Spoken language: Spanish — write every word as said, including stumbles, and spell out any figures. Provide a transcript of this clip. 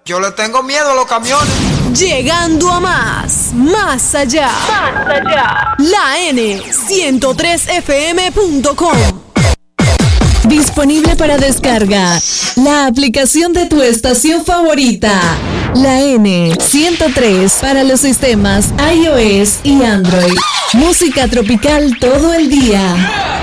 Yo le tengo miedo a los camiones. Llegando a más, más allá. Más allá. La N ciento tres F M punto com. Disponible para descarga. La aplicación de tu estación favorita. La N ciento tres para los sistemas iOS y Android. Música tropical todo el día.